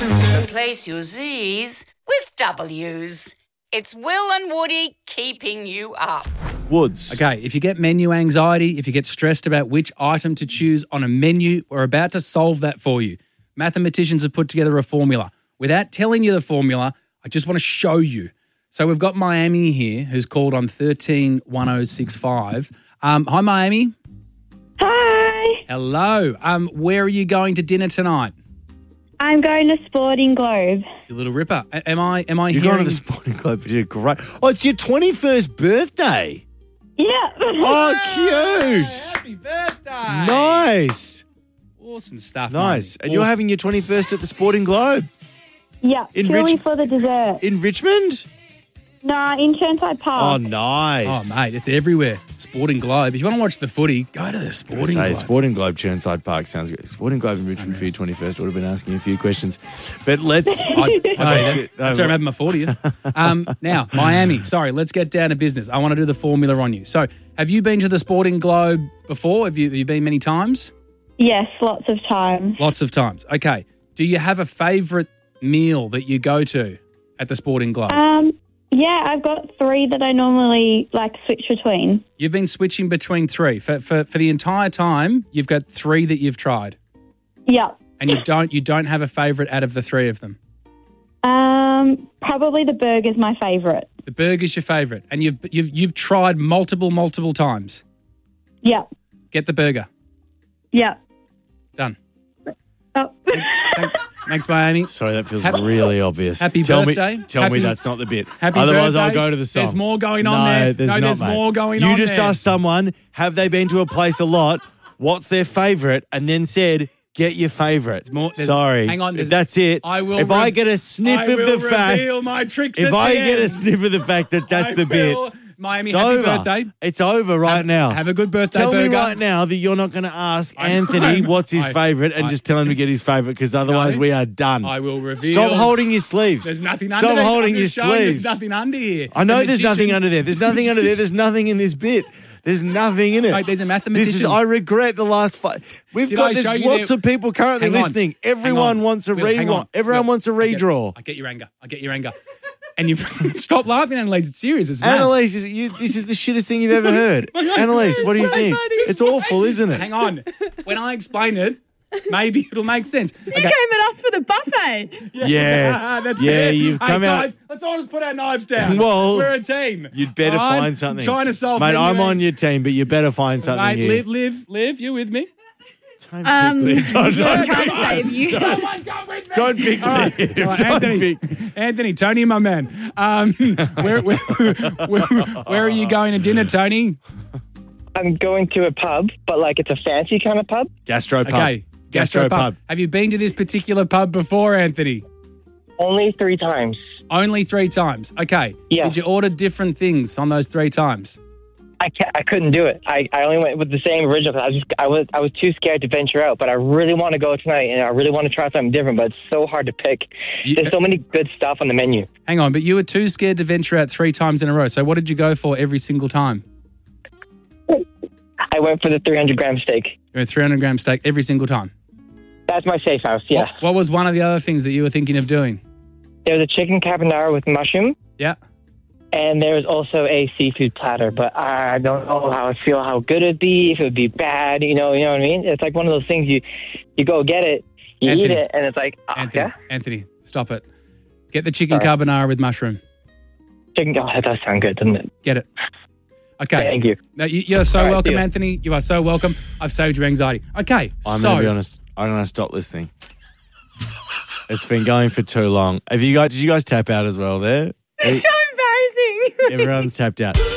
Replace your Z's with W's. It's Will and Woody keeping you up. Woods. Okay, if you get menu anxiety, if you get stressed about which item to choose on a menu, we're about to solve that for you. Mathematicians have put together a formula. Without telling you the formula, I just want to show you. So we've got Miami here who's called on 131065. Hi, Miami. Hi. Hello. Where are you going to dinner tonight? I'm going to Sporting Globe. You little ripper. Am I You're hearing... going to the Sporting Club for dinner. Great. Oh, it's your 21st birthday. Yeah. Oh, cute. Happy birthday. Nice. Awesome stuff. Nice. Miami. And you're having your 21st at the Sporting Globe Yeah. In Chili Rich- for the dessert. in Richmond? Nah, in Churnside Oh, Park. nice. Oh, mate, it's everywhere. Sporting Globe. If you want to watch the footy, go to the Sporting Globe. Sporting Globe, Churnside Park sounds good. Sporting Globe in Richmond for your 21st. Would have been asking you a few questions. But let's... Sorry, I'm having my 40th. Now, Miami, sorry, let's get down to business. I want to do the formula on you. So, have you been to the Sporting Globe before? Have you been many times? Yes, lots of times. Lots of times. Okay. Do you have a favourite meal that you go to at the Sporting Globe? Yeah, I've got 3 that I normally switch between. You've been switching between 3. For the entire time, you've got 3 that you've tried. Yeah. And you don't have a favourite out of the 3 of them. Probably the burger's my favourite. The burger's your favourite. And you've tried multiple times. Yeah. Get the burger. Yeah. Done. Oh. Thanks, Miami. Sorry, that feels really obvious. Happy Tell birthday. Tell me Happy- that's not the bit. Happy Otherwise, birthday. I'll go to the song. There's more going on there. There's No, not, there's mate. more going you on just there. asked someone, have they been to a place a lot? What's their favourite? And then said, get your favourite. Sorry. Hang on. If that's it. If I get a sniff of the fact. reveal my tricks If at I the get a end. sniff of the fact that that's the bit. Miami, It's happy over. birthday. It's over right now. Have a good birthday, Tell burger. me right now that you're not going to ask I- Anthony what's his I- favourite and I- just tell him to get his favourite because otherwise No. we are done. I will reveal. Stop holding your sleeves. There's nothing under Stop there. holding I'm your just showing sleeves. There's nothing under here. I know The there's nothing magician- under there. There's nothing under there. There's nothing in this bit. There's nothing in it. Mate, there's a mathematician. I regret the last fight. We've Did got I show there's you lots there- of people currently Hang on. listening. Hang Everyone on. wants a Will, hang on. Everyone Will, wants a redraw. I get your anger. I get your anger. And you stop laughing, Annalise. It's serious. It's maths. Annalise, this is the shittest thing you've ever heard. Annalise, what do you think? It's awful, isn't it? Hang on. When I explain it, maybe it'll make sense. You came at us for the buffet. Yeah. That's Yeah, fair. you've Hey, come out- guys, let's all just put our knives down. Well, we're a team. You'd better All right? find something. I'm trying to solve Mate, menu I'm ang- on your team, but you better find something Mate, here. live. You with me? Don't I'm pick Liv. trying to save you. Someone come with me. Don't pick All right. Liv. All right, Don't Anthony, pick- Anthony, Tony, my man. Where are you going to dinner, Tony? I'm going to a pub, but it's a fancy kind of pub. Gastro pub. Okay, Gastro pub. Have you been to this particular pub before, Anthony? Only 3 times. Only 3 times. Okay. Yeah. Did you order different things on those 3 times? I couldn't do it. I only went with the same original. I was too scared to venture out, but I really want to go tonight, and I really want to try something different. But it's so hard to pick. There's so many good stuff on the menu. Hang on, but you were too scared to venture out 3 times in a row. So what did you go for every single time? I went for the 300-gram steak. You went 300-gram steak every single time. That's my safe house. Yeah. What was one of the other things that you were thinking of doing? There was a chicken carbonara with mushroom. Yeah. And there was also a seafood platter, but I don't know how good it'd be, if it would be bad, you know what I mean? It's like one of those things you go get it, you Anthony. eat it, and it's like, Anthony, stop it. Get the chicken carbonara with mushroom. Chicken, that does sound good, doesn't it? Get it. Okay. Thank you. No, you're so All right, welcome, see ya. Anthony. You are so welcome. I've saved your anxiety. Okay, I'm going to be honest. I'm going to stop this thing. It's been going for too long. Did you guys tap out as well there? It's so embarrassing. Everyone's tapped out.